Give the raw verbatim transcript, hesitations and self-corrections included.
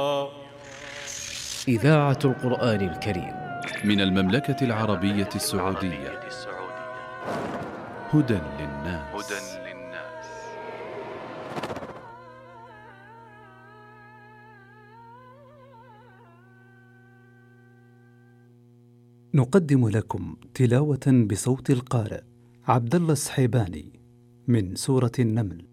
إذاعة القرآن الكريم من المملكة العربية السعودية. هدى للناس. نقدم لكم تلاوة بصوت القارئ عبد الله السحيباني من سورة النمل.